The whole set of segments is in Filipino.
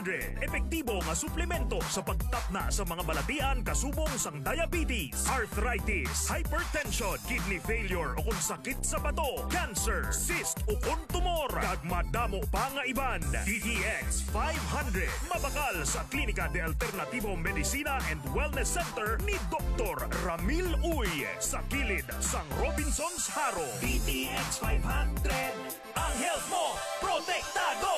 500. Epektibo nga suplemento sa pagtapna sa mga balatian kasubong sang diabetes, arthritis, hypertension, kidney failure o kung sakit sa bato, cancer, cyst o kung tumor, kag madamo pa nga iban. DTX 500. Mabakal sa Klinika de Alternativo Medicina and Wellness Center ni Dr. Ramil Uy sa kilid sang Robinson's Haro. DTX 500. Ang health mo, protektado!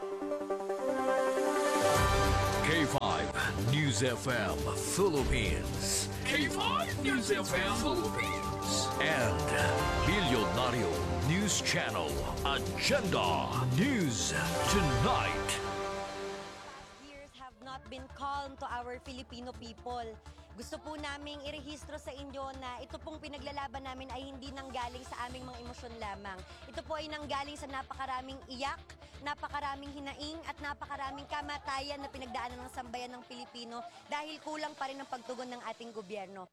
K5 News FM Philippines. K5 News FM Philippines. And Milyonaryo News Channel Agenda News Tonight. Years have not been calm to our Filipino people. Gusto po naming irehistro sa inyo na ito pong pinaglalaban namin ay hindi nanggaling sa aming mga emosyon lamang. Ito po ay nanggaling sa napakaraming iyak, napakaraming hinaing at napakaraming kamatayan na pinagdaanan ng sambayan ng Pilipino dahil kulang pa rin ang pagtugon ng ating gobyerno.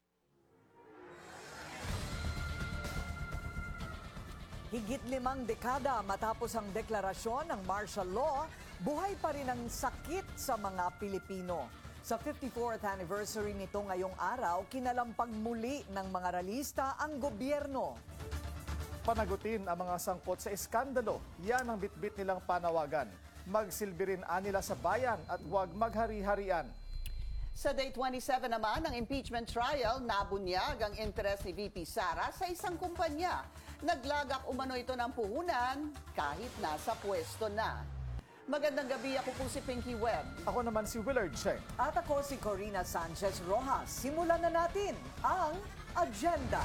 Higit 5 dekada matapos ang deklarasyon ng martial law, buhay pa rin ang sakit sa mga Pilipino. Sa 54th anniversary nito ngayong araw, kinalampag muli ng mga realista ang gobyerno. Panagutin ang mga sangkot sa iskandalo, yan ang bitbit nilang panawagan. Magsilbi rin nila sa bayan at huwag maghari-harian. Sa Day 27 naman ng impeachment trial, nabunyag ang interes ni VP Sara sa isang kumpanya. Naglagak umano ito ng puhunan kahit nasa pwesto na. Magandang gabi, ako po si Pinky Webb. Ako naman si Willard Cheng. At ako si Corina Sanchez Rojas. Simulan na natin ang agenda.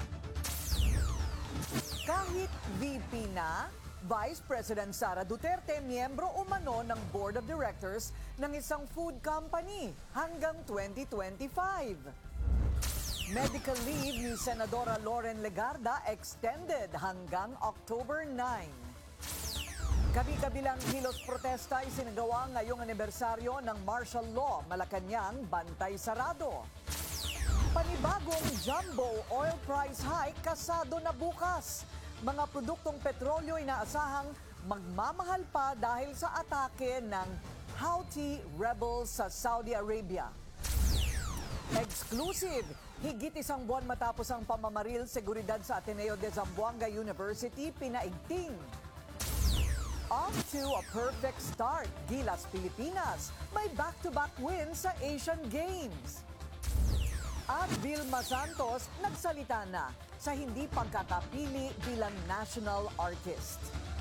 Kahit VP na, Vice President Sara Duterte miyembro umano ng Board of Directors ng isang food company hanggang 2025. Medical leave ni Senadora Loren Legarda extended hanggang October 9. Kabi-kabilang hilos protesta ay sinagawa ngayong anibersaryo ng martial law, Malacanang, bantay sarado. Panibagong jumbo oil price hike kasado na bukas. Mga produktong petrolyo ay inaasahang magmamahal pa dahil sa atake ng Houthi rebels sa Saudi Arabia. Exclusive! Higit isang buwan matapos ang pamamaril seguridad sa Ateneo de Zamboanga University, pinaigting. Off to a perfect start, Gilas Pilipinas may back-to-back win sa Asian Games. At Vilma Santos nagsalita na sa hindi pagkakapili bilang national artist.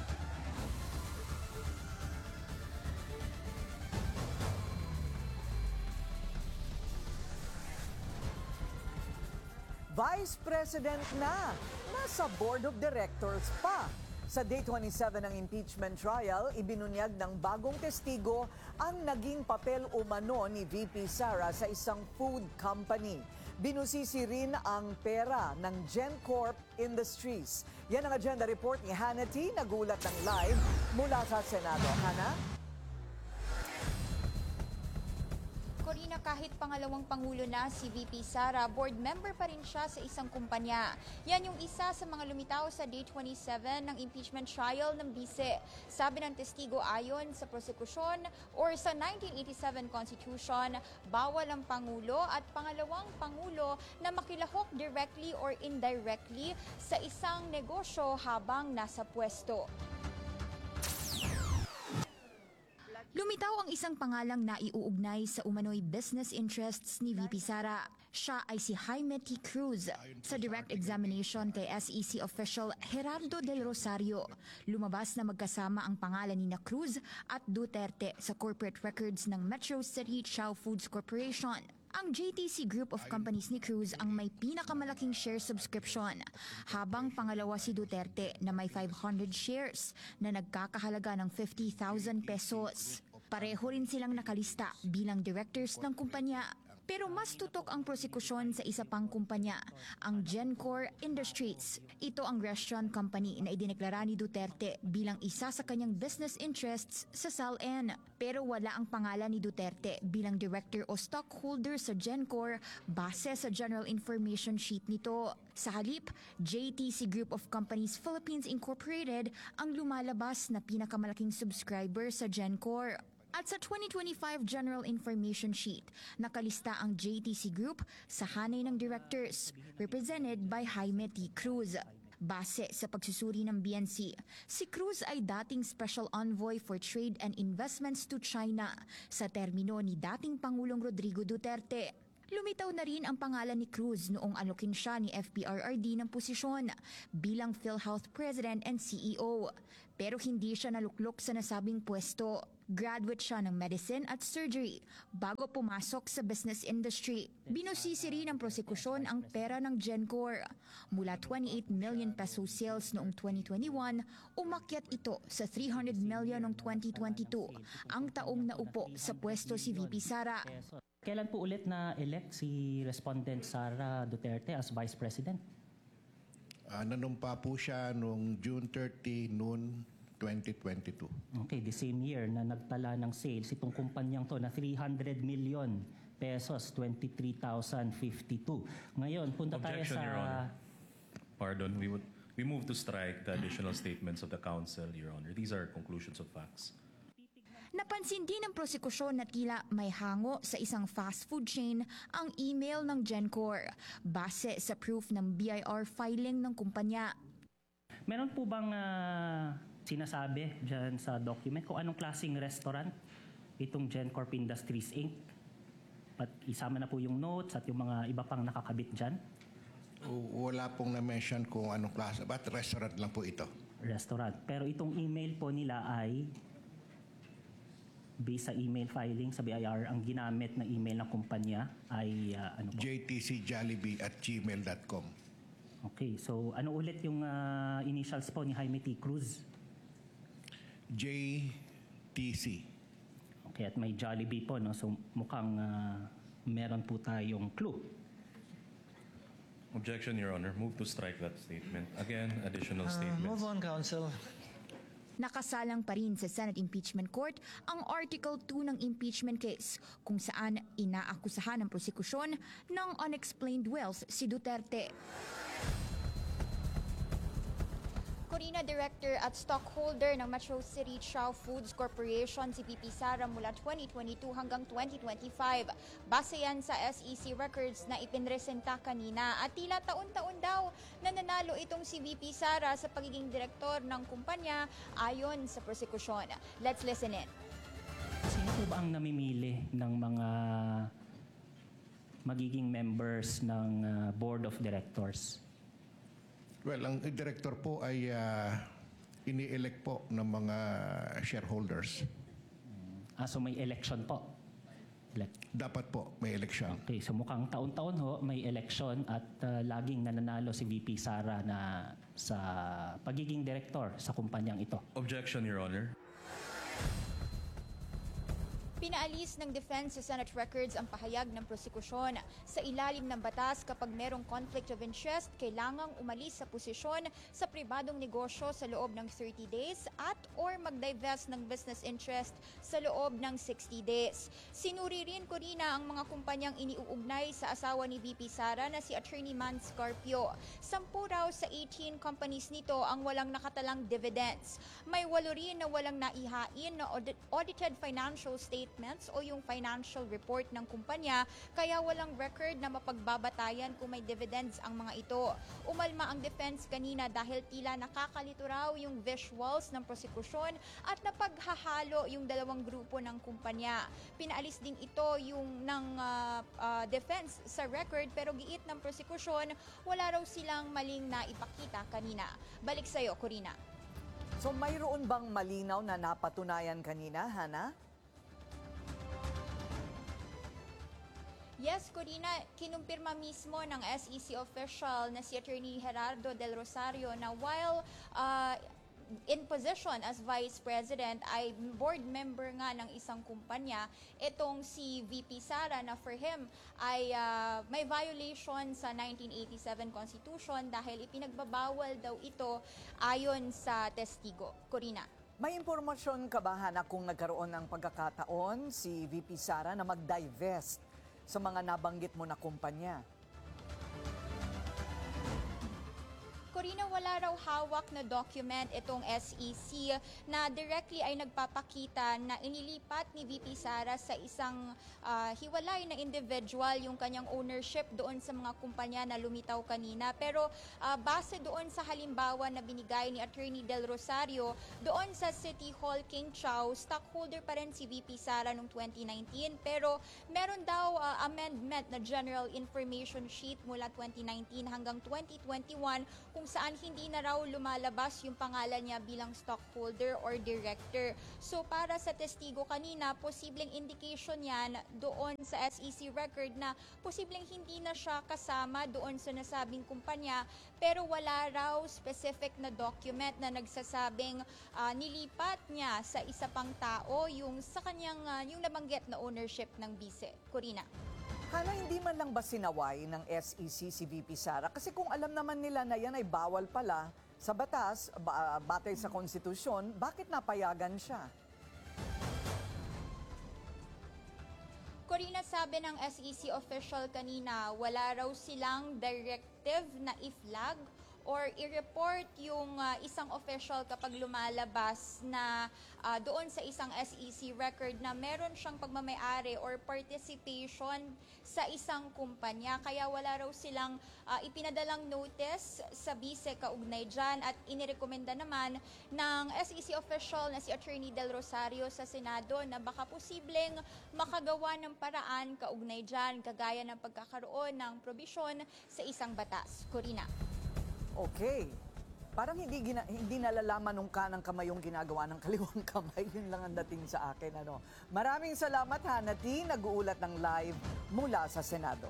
Vice President na, nasa Board of Directors pa. Sa Day 27 ng impeachment trial, ibinunyag ng bagong testigo ang naging papel umano ni VP Sara sa isang food company. Binusisi rin ang pera ng GenCorp Industries. Yan ang agenda report ni Hannah T. Nagulat ng live mula sa Senado. Hannah? Corina, kahit pangalawang Pangulo na si VP Sara, board member pa rin siya sa isang kumpanya. Yan yung isa sa mga lumitaw sa Day 27 ng impeachment trial ng bise. Sabi ng testigo, ayon sa prosekusyon or sa 1987 Constitution, bawal ang Pangulo at pangalawang Pangulo na makilahok directly or indirectly sa isang negosyo habang nasa pwesto. Lumitaw ang isang pangalang naiuugnay sa umano'y business interests ni VP Sara. Siya ay si Jaime T. Cruz. Sa direct examination kay SEC official Gerardo Del Rosario, lumabas na magkasama ang pangalan ni Cruz at Duterte sa corporate records ng Metro City Chow Foods Corporation. Ang JTC Group of Companies ni Cruz ang may pinakamalaking share subscription, habang pangalawa si Duterte na may 500 shares na nagkakahalaga ng 50,000 pesos. Pareho rin silang nakalista bilang directors ng kumpanya. Pero mas tutok ang prosekusyon sa isa pang kumpanya, ang GenCorp Industries. Ito ang restaurant company na idineklara ni Duterte bilang isa sa kanyang business interests sa SALN. Pero wala ang pangalan ni Duterte bilang director o stockholder sa GenCorp base sa General Information Sheet nito. Sa halip, JTC Group of Companies Philippines Incorporated ang lumalabas na pinakamalaking subscriber sa GenCorp. At sa 2025 General Information Sheet, nakalista ang JTC Group sa hanay ng directors, represented by Jaime T. Cruz. Base sa pagsusuri ng BNC, si Cruz ay dating Special Envoy for Trade and Investments to China sa termino ni dating Pangulong Rodrigo Duterte. Lumitaw na rin ang pangalan ni Cruz noong alokin siya ni FPRRD ng posisyon bilang PhilHealth President and CEO. Pero hindi siya naluklok sa nasabing pwesto. Graduate siya ng medicine at surgery bago pumasok sa business industry. Binusisi rin ng prosekusyon ang pera ng Gencor. Mula 28 million peso sales noong 2021, umakyat ito sa 300 million noong 2022, ang taong naupo sa pwesto si VP Sara. Kailan po ulit na-elect si Respondent Sara Duterte as Vice President? Nanumpa po siya noong June 30 noon 2022. Okay, the same year na nagtala ng sales itong kumpanyang to na 300 million pesos, 23,052. Ngayon, punta tayo Objection, sa... Your Honor. Pardon, we move to strike the additional statements of the counsel, Your Honor. These are conclusions of facts. Napansin din ng prosekusyon na tila may hango sa isang fast food chain ang email ng Gencor base sa proof ng BIR filing ng kumpanya. Meron po bang sinasabi dyan sa document kung anong klaseng restaurant itong Gencorp Industries Inc.? At isama na po yung notes at yung mga iba pang nakakabit dyan? Wala pong na-mention kung anong klase, but restaurant lang po ito. Restaurant. Pero itong email po nila ay based sa email filing sa BIR, ang ginamit na email ng kumpanya ay ano po? jtcjollibee@gmail.com. Okay, so ano ulit yung initials po ni Jaime T. Cruz? JTC. Okay, at may Jollibee po, no? So mukhang meron po tayong clue. Objection, Your Honor. Move to strike that statement. Again, additional statements. Move on, counsel. Nakasalang pa rin sa Senate Impeachment Court ang Article 2 ng impeachment case kung saan inaakusahan ng prosekusyon ng unexplained wealth si Duterte. Corina, Director at Stockholder ng Metro City Chow Foods Corporation si VP Sara mula 2022 hanggang 2025. Base yan sa SEC records na ipinresenta kanina at tila taon-taon daw na nanalo itong si VP Sara sa pagiging direktor ng kumpanya ayon sa prosekusyon. Let's listen in. Sino po ba ang namimili ng mga magiging members ng Board of Directors? Well, ang director po ay ini-elect po ng mga shareholders. So may election po? Dapat po may election. Okay, so mukhang taon-taon ho may election at laging nananalo si VP Sara na sa pagiging direktor sa kumpanyang ito. Objection, Your Honor. Pinaalis ng defense sa Senate records ang pahayag ng prosekusyon. Sa ilalim ng batas, kapag merong conflict of interest, kailangang umalis sa posisyon sa pribadong negosyo sa loob ng 30 days at or mag-divest ng business interest sa loob ng 60 days. Sinuri rin ko rin ang mga kumpanyang iniuugnay sa asawa ni VP Sara na si Attorney Man Scarpio. 10 raw sa 18 companies nito ang walang nakatalang dividends. May 8 rin na walang naihain na audited financial statements o yung financial report ng kumpanya, kaya walang record na mapagbabatayan kung may dividends ang mga ito. Umalma ang defense kanina dahil tila nakakalito raw yung visuals ng prosekusyon at napaghahalo yung dalawang grupo ng kumpanya. Pinaalis din ito yung ng defense sa record pero giit ng prosekusyon, wala raw silang maling na ipakita kanina. Balik sa'yo, Corina. So mayroon bang malinaw na napatunayan kanina, Hana? Yes, Corina, kinumpirma mismo ng SEC official na si Attorney Gerardo Del Rosario na while in position as Vice President ay board member nga ng isang kumpanya, itong si VP Sara na for him ay may violation sa 1987 Constitution dahil ipinagbabawal daw ito ayon sa testigo. Corina. May impormasyon ka ba, Hana, kung nagkaroon ng pagkakataon si VP Sara na mag-divest sa mga nabanggit mo na kumpanya? Corina, wala raw hawak na document itong SEC na directly ay nagpapakita na inilipat ni VP Sara sa isang hiwalay na individual yung kanyang ownership doon sa mga kumpanya na lumitaw kanina. Pero base doon sa halimbawa na binigay ni Attorney Del Rosario, doon sa City Hall King Chow, stockholder pa rin si VP Sara noong 2019. Pero meron daw amendment na General Information Sheet mula 2019 hanggang 2021 kung saan hindi na raw lumalabas yung pangalan niya bilang stockholder or director. So para sa testigo kanina, posibleng indication yan doon sa SEC record na posibleng hindi na siya kasama doon sa nasabing kumpanya, pero wala raw specific na document na nagsasabing nilipat niya sa isa pang tao yung sa kanyang yung nabanggit na ownership ng bise. Corina. Hana, hindi man lang ba sinaway ng SEC si VP Sara? Kasi kung alam naman nila na yan ay bawal pala sa batas, batay sa konstitusyon, bakit napayagan siya? Corina, sabi ng SEC official kanina, wala raw silang directive na i-flag or i-report yung isang official kapag lumalabas na doon sa isang SEC record na meron siyang pagmamayari or participation sa isang kumpanya. Kaya wala raw silang ipinadalang notice sa bise kaugnay dyan at inirekomenda naman ng SEC official na si Attorney Del Rosario sa Senado na baka posibleng makagawa ng paraan kaugnay dyan, kagaya ng pagkakaroon ng probisyon sa isang batas. Corina. Okay. Parang hindi nalalaman nung kanang kamay yung ginagawa ng kaliwang kamay. Yun lang ang dating sa akin. Maraming salamat, Hanati. Nag-uulat ng live mula sa Senado.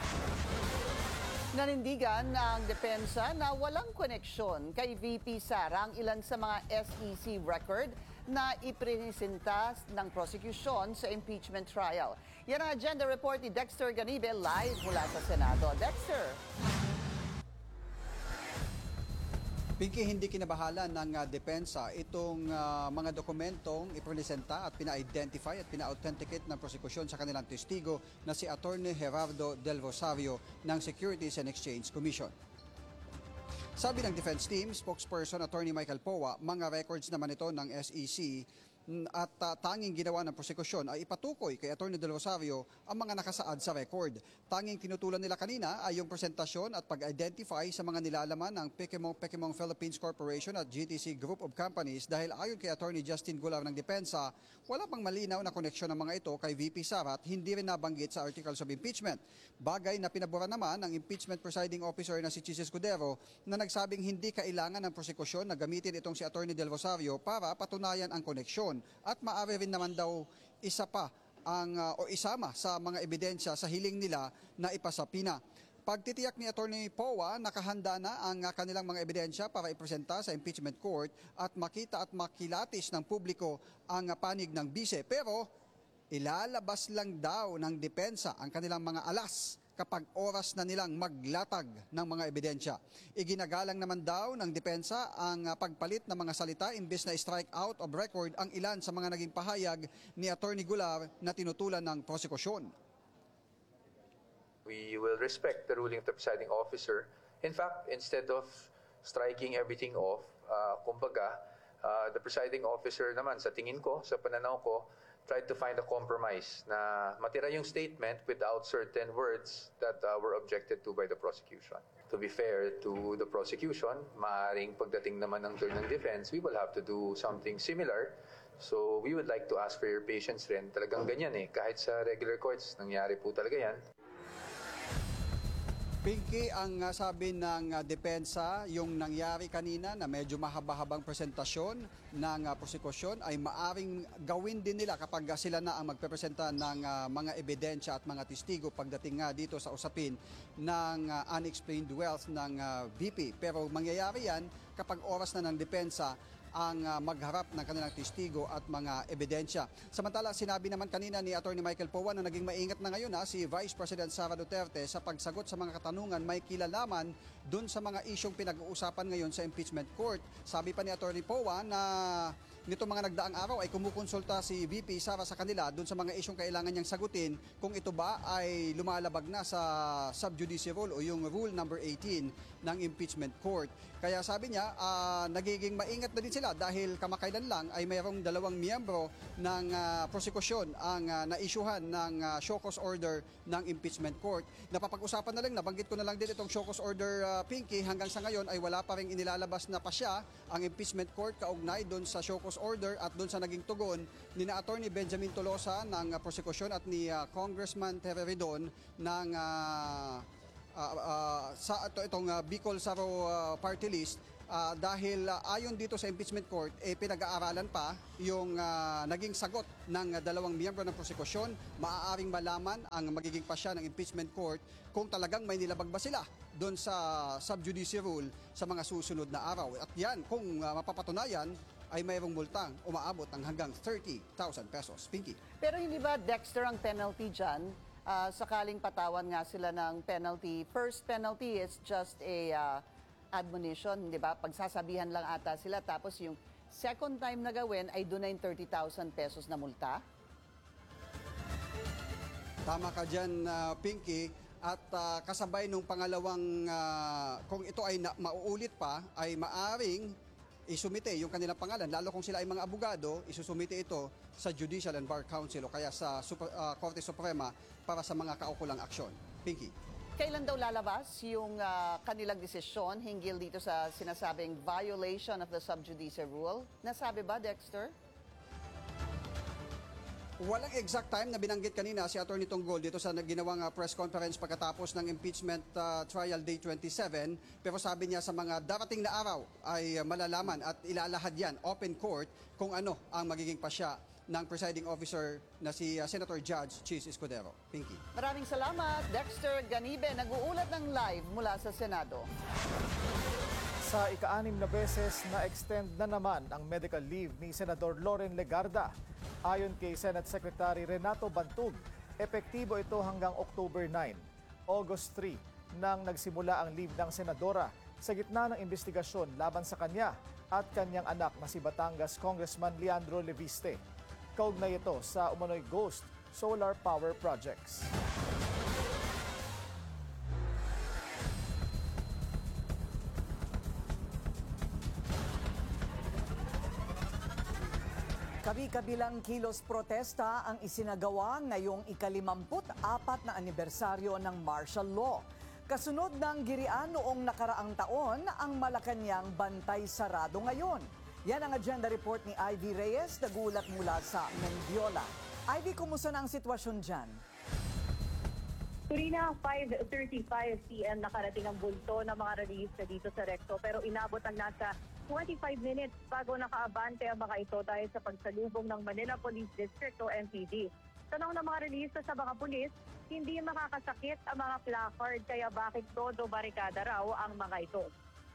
Nanindigan ng depensa na walang koneksyon kay VP Sara ang ilan sa mga SEC record na ipresenta ng prosecution sa impeachment trial. Yan ang agenda report ni Dexter Ganibe live mula sa Senado. Dexter! Pinky, hindi kinabahala ng depensa itong mga dokumentong ipresenta at pina-identify at pina-authenticate ng prosekusyon sa kanilang testigo na si Attorney Gerardo Del Rosario ng Securities and Exchange Commission. Sabi ng defense team, spokesperson Attorney Michael Powa, mga records naman ito ng SEC at tanging ginawa ng prosekusyon ay ipatukoy kay Attorney Del Rosario ang mga nakasaad sa record. Tanging tinutulan nila kanina ay yung presentasyon at pag-identify sa mga nilalaman ng Pekimong Philippines Corporation at GTC Group of Companies dahil ayon kay Attorney Justin Golar ng Depensa, wala pang malinaw na koneksyon ng mga ito kay VP Sara at hindi rin nabanggit sa articles of impeachment. Bagay na pinabura naman ng impeachment presiding officer na si Chis Escudero na nagsabing hindi kailangan ng prosekusyon na gamitin itong si Attorney Del Rosario para patunayan ang koneksyon. At maaari rin naman daw isa pa o isama sa mga ebidensya sa hiling nila na ipasapina. Pagtitiyak ni Attorney Powa, nakahanda na ang kanilang mga ebidensya para ipresenta sa impeachment court at makita at makilatis ng publiko ang panig ng bise. Pero ilalabas lang daw ng depensa ang kanilang mga alas kapag oras na nilang maglatag ng mga ebidensya. Iginagalang naman daw ng depensa ang pagpalit ng mga salita imbes na strike out of record ang ilan sa mga naging pahayag ni Attorney Golar na tinutulan ng prosekusyon. We will respect the ruling of the presiding officer. In fact, instead of striking everything off, kumbaga, the presiding officer naman sa tingin ko, sa pananaw ko, tried to find a compromise na matira yung statement without certain words that were objected to by the prosecution. To be fair to the prosecution, maaaring pagdating naman ng turn ng defense, we will have to do something similar. So we would like to ask for your patience rin. Talagang ganyan kahit sa regular courts, nangyari po talaga yan. Pinky, ang sabi ng depensa, yung nangyari kanina na medyo mahaba-habang presentasyon ng prosekusyon ay maaring gawin din nila kapag sila na ang magpepresenta ng mga ebidensya at mga testigo pagdating nga dito sa usapin ng unexplained wealth ng VP. Pero mangyayari yan kapag oras na ng depensa ang magharap ng kanilang testigo at mga ebidensya. Samantala, sinabi naman kanina ni Attorney Michael Powa na naging maingat na ngayon si Vice President Sara Duterte sa pagsagot sa mga katanungan may kilalaman dun sa mga isyong pinag-uusapan ngayon sa impeachment court. Sabi pa ni Atty. Poa na nito mga nagdaang araw ay kumukonsulta si VP Sara sa kanila dun sa mga isyong kailangan niyang sagutin kung ito ba ay lumalabag na sa sub judice rule o yung rule number 18 ng impeachment court. Kaya sabi niya, nagiging maingat na din sila dahil kamakailan lang ay mayroong 2 miyembro ng prosekusyon ang naisyuhan ng show cause order ng impeachment court. Napapag-usapan na lang, nabanggit ko na lang din itong show cause order, Pinky, hanggang sa ngayon ay wala pa rin inilalabas na pasya ang impeachment court kaugnay doon sa show cause order at doon sa naging tugon ni na Attorney Benjamin Tolosa ng prosekusyon at ni Congressman Terry Redon ng sa itong Bicol Saro party list. Dahil ayon dito sa impeachment court, pinag-aaralan pa yung naging sagot ng 2 miyembro ng prosekusyon. Maaaring malaman ang magiging pasya ng impeachment court kung talagang may nilabag ba sila doon sa sub-judice rule sa mga susunod na araw. At yan, kung mapapatunayan, ay mayroong multang umaabot ng hanggang 30,000 pesos. Pinky. Pero hindi ba, Dexter, ang penalty dyan? Sakaling patawan nga sila ng penalty. First penalty is just a admonition, di ba? Pagsasabihan lang ata sila. Tapos yung second time na gawin ay doon na yung 30,000 pesos na multa. Tama ka dyan, Pinky. At kasabay nung pangalawang, kung ito ay mauulit pa, ay maaring isumite yung kanilang pangalan, lalo kung sila ay mga abogado, isusumite ito sa Judicial and Bar Council o kaya sa Korte Suprema para sa mga kaukulang aksyon. Pinky. Kailan daw lalabas yung kanilang desisyon hinggil dito sa sinasabing violation of the sub judice rule? Nasabi ba, Dexter? Walang exact time na binanggit kanina si Atty. Tonggol dito sa ginawang press conference pagkatapos ng impeachment trial day 27. Pero sabi niya sa mga darating na araw ay malalaman at ilalahad yan, open court, kung ano ang magiging pasya ng presiding officer na si Senator Judge Chis Escudero. Pinky. Maraming salamat, Dexter Ganibe, nag-uulat ng live mula sa Senado. Sa ika-6 na beses na-extend na naman ang medical leave ni Senador Loren Legarda. Ayon kay Senate Secretary Renato Bantug, epektibo ito hanggang October 9. August 3 nang nagsimula ang leave ng senadora sa gitna ng investigasyon laban sa kanya at kanyang anak na si Batangas Congressman Leandro Leviste. Kaugnay ito sa umano'y ghost solar power projects. Kabi-kabilang kilos protesta ang isinagawa ngayong ika-54 na anibersaryo ng martial law. Kasunod ng girian noong nakaraang taon, ang Malacanang bantay sarado ngayon. Yan ang agenda report ni Ivy Reyes, nagulat mula sa Mendiola. Ivy, kumusta na ang sitwasyon dyan? Turina, 5:35 p.m. nakarating ang bulto ng mga relihista dito sa Recto pero inabot ang nasa 25 minutes bago nakaabante ang mga ito dahil sa pagsalubong ng Manila Police District o MPD. Tanong ng mga relihista sa mga pulis, hindi makakasakit ang mga placard kaya bakit todo barikada raw ang mga ito.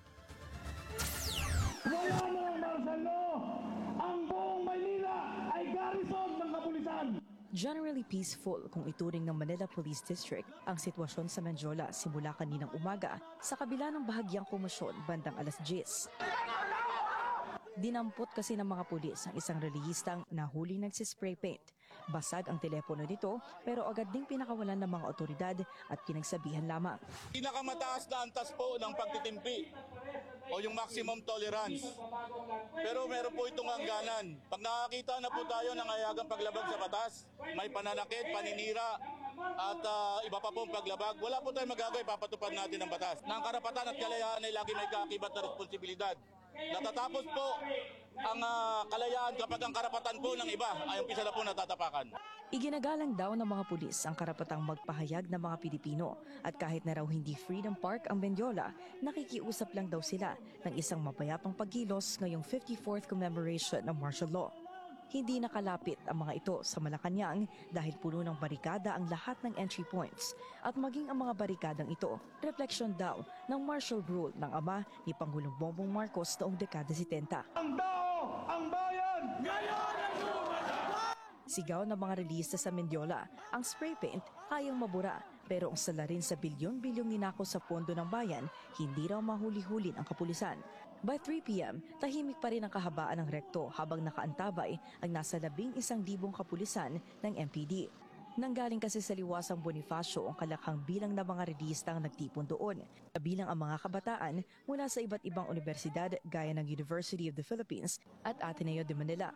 Wala na ang martial law! Ang buong Maynila ay garrison ng kapulisan! Generally peaceful kung ituring ng Manila Police District ang sitwasyon sa Mendiola simula kaninang umaga sa kabila ng bahagyang komosyon bandang alas 10. Dinampot kasi ng mga pulis ang isang relihistang nahuli nagsispray paint. Basag ang telepono nito pero agad ding pinakawalan ng mga otoridad at pinagsabihan lamang. Pinakamataas na antas po ng pagtitimpi o yung maximum tolerance. Pero meron po itong hangganan. Pag nakakita na po tayo ng ayagang paglabag sa batas, may pananakit, paninira, at iba pa pong paglabag, wala po tayong magagawin, papatupad natin ang batas. Ng karapatan at kalayaan ay lagi may kaakibat na responsibilidad. Natatapos po ang kalayaan kapag ang karapatan po ng iba ay umpisa na po natatapakan. Iginagalang daw ng mga pulis ang karapatang magpahayag ng mga Pilipino at kahit na raw hindi Freedom Park ang Mendiola, nakikiusap lang daw sila ng isang mapayapang pagkilos ngayong 54th commemoration ng martial law. Hindi nakalapit ang mga ito sa Malacanang dahil puno ng barikada ang lahat ng entry points at maging ang mga barikadang ito, refleksyon daw ng martial rule ng ama ni Pangulong Bongbong Marcos noong dekada 70. Ang tao, ang bayan, ngayon ang Sigaw ng mga relihista sa Mendiola, ang spray paint kayang mabura Pero ang salarin sa bilyon-bilyong ninakaw sa pondo ng bayan, hindi raw mahuli-huli ang kapulisan. By 3 p.m., tahimik pa rin ang kahabaan ng rekto habang nakaantabay ang nasa 11,000 kapulisan ng MPD. Nanggaling kasi sa Liwasang Bonifacio ang kalakhang bilang ng mga relistang nagtipon doon, kabilang ang mga kabataan mula sa iba't ibang universidad gaya ng University of the Philippines at Ateneo de Manila.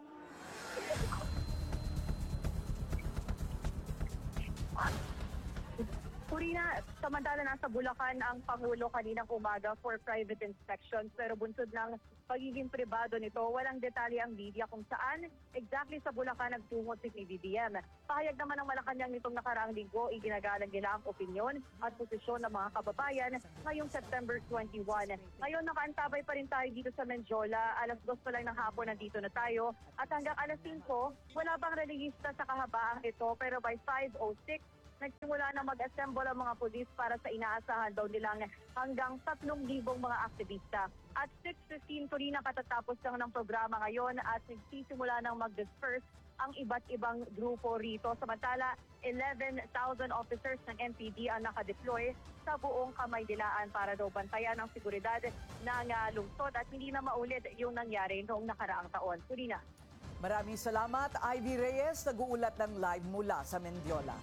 Purina, samantala nasa Bulacan ang Pangulo kaninang umaga for private inspections pero bunsod ng pagiging pribado nito, walang detalye ang media kung saan exactly sa Bulacan nagtungo si PBBM. Pahayag naman ng Malacanang nitong nakaraang linggo, iginagalang nila ang opinyon at posisyon ng mga kababayan ngayong September 21. Ngayon nakaantabay pa rin tayo dito sa Mendiola, alas 2 pa lang ng hapon nandito na tayo at hanggang alas 5 wala bang relihista sa kahabaang ito pero by 5:06 nagsimula na mag-assemble ang mga pulis para sa inaasahan daw nilang hanggang 3,000 mga aktivista. At 6:15 tuloy na katatapos lang ng programa ngayon at nagsisimula ng mag-disperse ang iba't ibang grupo rito. Samantala, 11,000 officers ng MPD ang nakadeploy sa buong Kamaynilaan para daw bantayan ang seguridad ng lungsod at hindi na maulit yung nangyari noong nakaraang taon. Surina. Maraming salamat, Ivy Reyes, nag-uulat ng live mula sa Mendiola.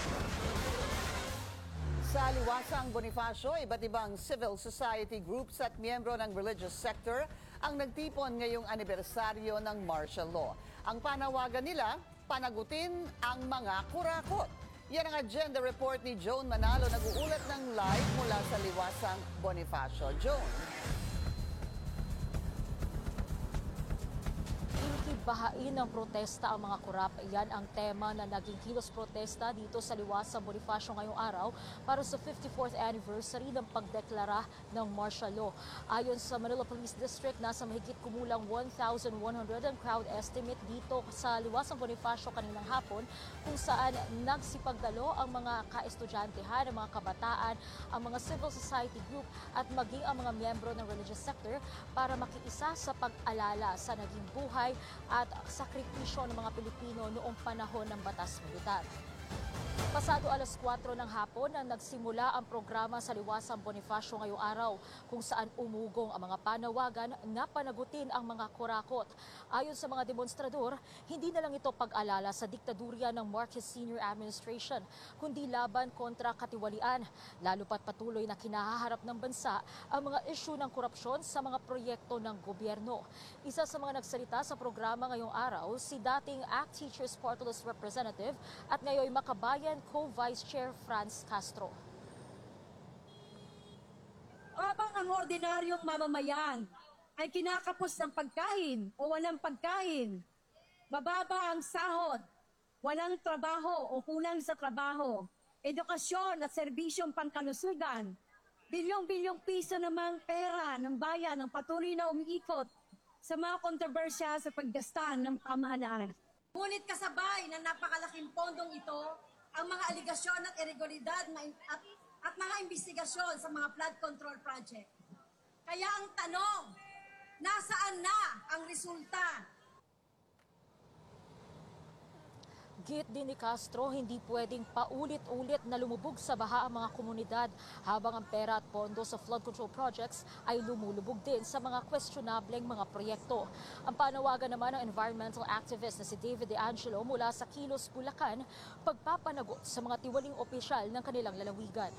Sa Liwasang Bonifacio, iba't ibang civil society groups at miyembro ng religious sector ang nagtipon ngayong anibersaryo ng martial law. Ang panawagan nila, panagutin ang mga kurakot. Yan ang agenda report ni Joan Manalo, nag-uulat ng live mula sa Liwasang Bonifacio. Joan. Bahain ng protesta ang mga kurap. Yan ang tema na naging kilos protesta dito sa Liwasang Bonifacio ngayong araw para sa 54th anniversary ng pagdeklara ng martial law. Ayon sa Manila Police District, nasa mahigit kumulang 1,100 ang crowd estimate dito sa Liwasang Bonifacio kaninang hapon kung saan nagsipagdalo ang mga kaestudyantehan, ang mga kabataan, ang mga civil society group at maging ang mga miyembro ng religious sector para makiisa sa pag-alala sa naging buhay at sakripisyo ng mga Pilipino noong panahon ng batas militar. Pasado alas 4 ng hapon na nagsimula ang programa sa Liwasang Bonifacio ngayong araw kung saan umugong ang mga panawagan na panagutin ang mga kurakot. Ayon sa mga demonstrador, hindi na lang ito pag-alala sa diktadurya ng Marcos Sr. Administration, kundi laban kontra katiwalian, lalo pat patuloy na kinahaharap ng bansa ang mga isyu ng korupsyon sa mga proyekto ng gobyerno. Isa sa mga nagsalita sa programa ngayong araw, si dating ACT Teachers Party List Representative at ngayon Makabayan Co-Vice Chair Franz Castro. Habang ang ordinaryong mamamayan ay kinakapos ng pagkain o walang pagkain, mababa ang sahod, walang trabaho o kulang sa trabaho, edukasyon at serbisyong pangkalusugan, bilyong-bilyong piso namang pera ng bayan ang patuloy na umiikot sa mga kontrobersya sa paggasta ng pamahalaan. Ngunit kasabay ng napakalaking pondong ito, ang mga aligasyon at irregularidad at mga investigasyon sa mga flood control project. Kaya ang tanong, nasaan na ang resulta? Git din ni Castro, hindi pwedeng paulit-ulit na lumubog sa baha ang mga komunidad habang ang pera at pondo sa flood control projects ay lumulubog din sa mga questionableng mga proyekto. Ang panawagan naman ng environmental activist na si David De Angelo mula sa Kilos, Bulacan, pagpapanagot sa mga tiwaling opisyal ng kanilang lalawigan.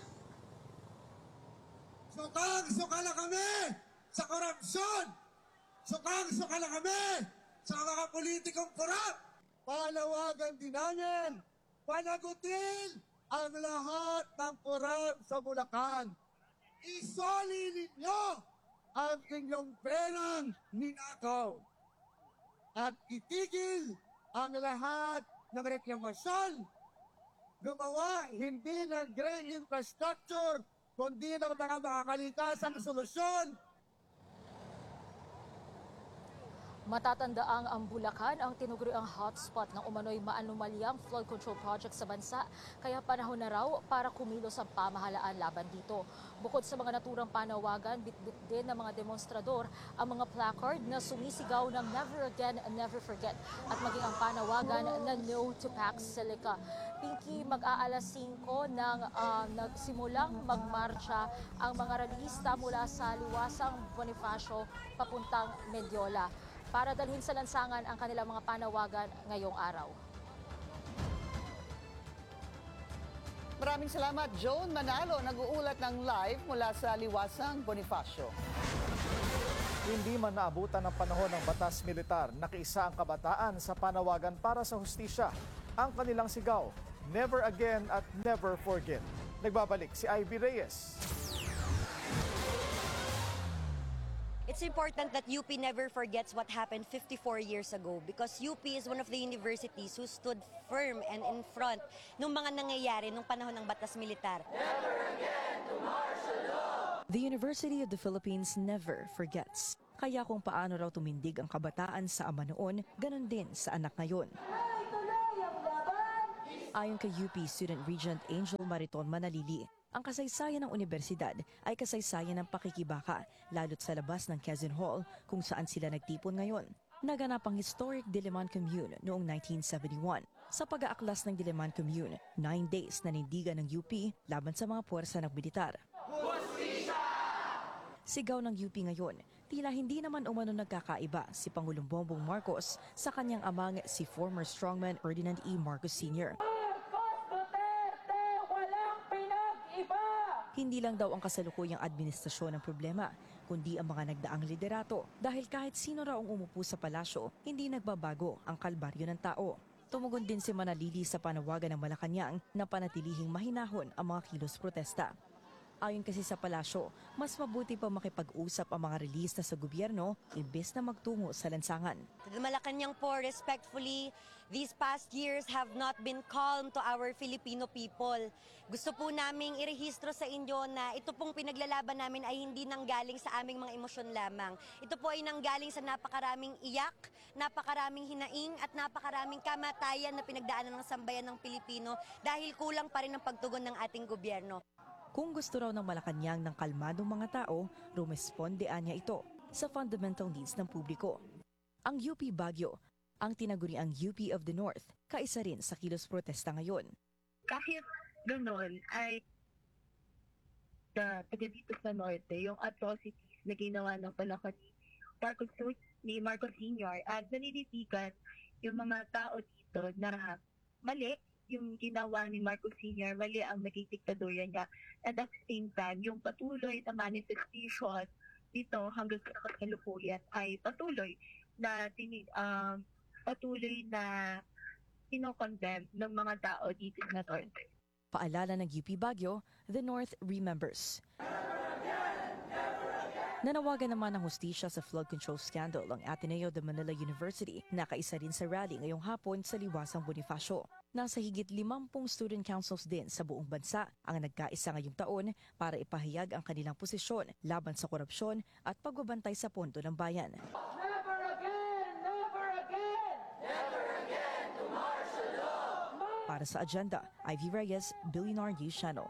Sukang-suka na kami sa korupsyon! Sukang-suka na kami sa mga politikong korap! Panawagan din namin, panagutin ang lahat ng korap sa Bulacan. Isoli ninyo ang inyong perang ninakaw. At itigil ang lahat ng reklamasyon. Gumawa hindi ng green infrastructure, kundi ng mga makakalikasang solusyon. Matatandaang ang Bulacan ang tinuguriang hotspot ng umano'y maanumalyang flood control project sa bansa, kaya panahon na raw para kumilos ang pamahalaan laban dito. Bukod sa mga naturang panawagan, bitbit din ng mga demonstrador ang mga placard na sumisigaw ng Never Again, Never Forget at maging ang panawagan na No to Pax Silica. Pinky, mag-aalas 5 nang nagsimulang magmarcha ang mga rallyista mula sa Liwasang Bonifacio papuntang Mendiola para dalhin sa lansangan ang kanilang mga panawagan ngayong araw. Maraming salamat, Joan Manalo, nag-uulat ng live mula sa Liwasang Bonifacio. Hindi man naabutan ng panahon ng batas militar, nakiisa ang kabataan sa panawagan para sa hustisya. Ang kanilang sigaw, never again at never forget. Nagbabalik si Ivy Reyes. It's important that UP never forgets what happened 54 years ago because UP is one of the universities who stood firm and in front ng mga nangyayari nung panahon ng batas militar. Never again to martial law! The University of the Philippines never forgets. Kaya kung paano raw tumindig ang kabataan sa ama noon, ganun din sa anak ngayon. Ayon kay UP Student Regent Angel Mariton Manalili, ang kasaysayan ng universidad ay kasaysayan ng pakikibaka, lalo't sa labas ng Quezon Hall kung saan sila nagtipon ngayon. Naganap ang historic Diliman Commune noong 1971. Sa pag-aaklas ng Diliman Commune, 9 days nanindigan ng UP laban sa mga puwersa ng militar. Sigaw ng UP ngayon, tila hindi naman umano nagkakaiba si Pangulong Bongbong Marcos sa kanyang amang si former strongman Ferdinand E. Marcos Sr. Hindi lang daw ang kasalukuyang administrasyon ang problema, kundi ang mga nagdaang liderato dahil kahit sino raw ang umupo sa palasyo, hindi nagbabago ang kalbaryo ng tao. Tumugon din si Manalili sa panawagan ng Malacanang na panatilihing mahinahon ang mga kilos protesta. Ayon kasi sa palasyo, mas mabuti pa makipag-usap ang mga relista sa gobyerno imbes na magtungo sa lansangan. The Malacanang po, respectfully, these past years have not been calm to our Filipino people. Gusto po naming irehistro sa inyo na ito pong pinaglalaban namin ay hindi nanggaling sa aming mga emosyon lamang. Ito po ay nanggaling sa napakaraming iyak, napakaraming hinaing at napakaraming kamatayan na pinagdaanan ng sambayan ng Pilipino dahil kulang pa rin ang pagtugon ng ating gobyerno. Kung gusto raw ng Malacanang ng kalmadong mga tao, rumespondean niya ito sa fundamental needs ng publiko. Ang UP Baguio, ang tinaguriang UP of the North, kaisa rin sa kilos protesta ngayon. Kahit ganoon ay taga dito sa Norte, yung atrocities na ginawa ng panahon ni Marcos Sr. at nanilitigan yung mga tao dito na mali yung ginawa ni Marcos Sr., mali ang naging diktadorya niya. At at the same time, yung patuloy na manifestation dito hanggang sa kasalukuyan ay patuloy na kinokondemn ng mga tao dito na Norte. Paalala ng UP Baguio, the North remembers. Nanawagan naman ng hustisya sa flood control scandal ang Ateneo de Manila University na kaisa rin sa rally ngayong hapon sa Liwasang Bonifacio. Nasa higit 50 student councils din sa buong bansa ang nagkaisa ngayong taon para ipahayag ang kanilang posisyon laban sa korupsyon at pagbabantay sa pondo ng bayan. Never again! Never again! Never again to martial law! Para sa Agenda, Ivy Reyes, Billionaire News Channel.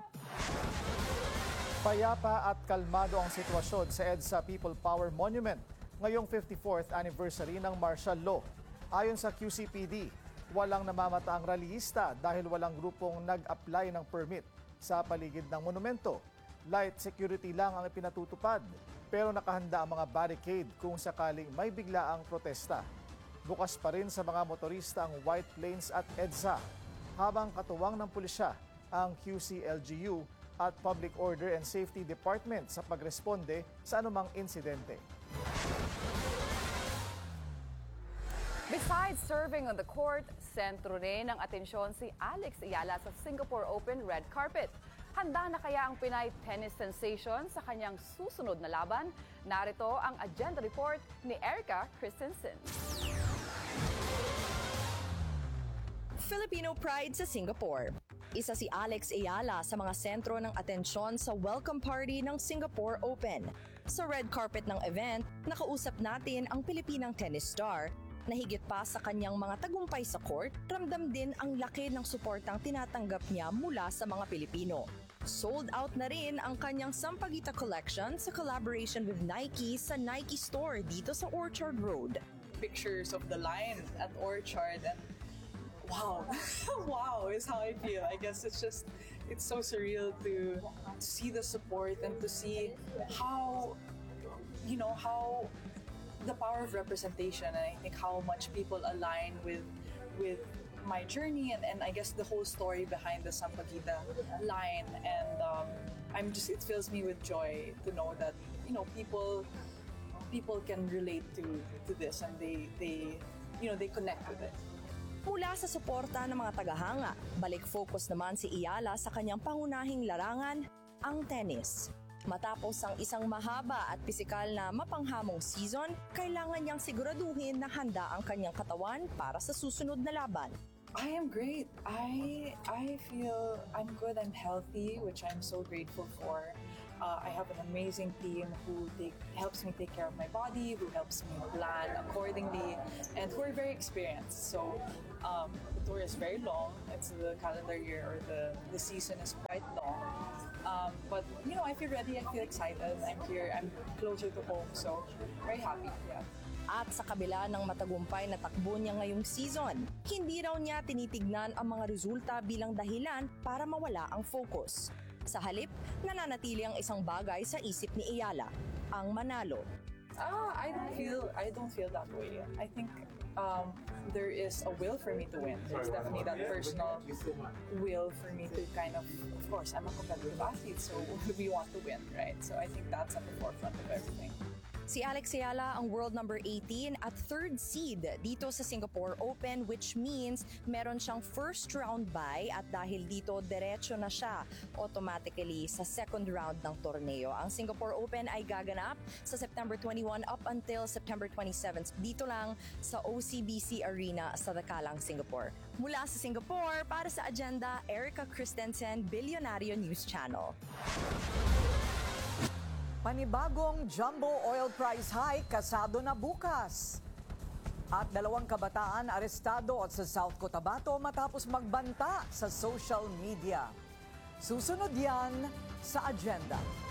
Payapa at kalmado ang sitwasyon sa EDSA People Power Monument ngayong 54th anniversary ng martial law. Ayon sa QCPD, walang namamataang rallyista dahil walang grupong nag-apply ng permit sa paligid ng monumento. Light security lang ang ipinatutupad, pero nakahanda ang mga barricade kung sakaling may biglaang protesta. Bukas pa rin sa mga motorista ang White Plains at EDSA, habang katuwang ng pulisya ang QCLGU at Public Order and Safety Department sa pagresponde sa anumang insidente. Besides serving on the court, sentro rin ng atensyon si Alex Ayala sa Singapore Open red carpet. Handa na kaya ang Pinay tennis sensation sa kanyang susunod na laban? Narito ang agenda report ni Erica Christensen. Filipino pride sa Singapore. Isa si Alex Ayala sa mga sentro ng atensyon sa welcome party ng Singapore Open. Sa red carpet ng event, nakausap natin ang Pilipinang tennis star na higit pa sa kanyang mga tagumpay sa court, ramdam din ang laki ng suportang tinatanggap niya mula sa mga Pilipino. Sold out na rin ang kanyang Sampaguita collection sa collaboration with Nike sa Nike store dito sa Orchard Road. Pictures of the line at Orchard and wow, wow is how I feel. I guess it's so surreal to see the support and to see how the power of representation, and I think how much people align with my journey and I guess the whole story behind the Sampaguita line, and it fills me with joy to know that people can relate to this and they connect with it. Mula sa suporta ng mga tagahanga, balik focus naman si Iyala sa kanyang pangunahing larangan, ang tennis. Matapos ang isang mahaba at pisikal na mapanghamong season, kailangan niyang siguraduhin na handa ang kanyang katawan para sa susunod na laban. I am great. I feel I'm good. I'm healthy, which I'm so grateful for. I have an amazing team who helps me take care of my body, who helps me plan accordingly, and who are very experienced. So the tour is very long. It's the calendar year, or the season is quite long. But I feel ready. I feel excited. I'm here. I'm closer to home, so very happy. Yeah. At sa kabila ng matagumpay na takbo niya ngayong season, hindi raw niya tinitignan ang mga resulta bilang dahilan para mawala ang focus. Sa halip, nananatili ang isang bagay sa isip ni Iyala, ang manalo. I don't feel that way. I think there is a will for me to win. There's definitely that personal will for me to of course, I'm a competitive athlete, so we want to win, right? So I think that's at the forefront of everything. Si Alex Iyala ang world number 18 at third seed dito sa Singapore Open, which means meron siyang first round bye at dahil dito diretso na siya automatically sa second round ng torneo. Ang Singapore Open ay gaganap sa September 21 up until September 27 dito lang sa OCBC Arena sa Dakalang, Singapore. Mula sa Singapore, para sa Agenda, Erica Christensen, Billionario News Channel. Panibagong jumbo oil price hike kasado na bukas. At 2 kabataan arestado sa South Cotabato matapos magbanta sa social media. Susunod yan sa Agenda.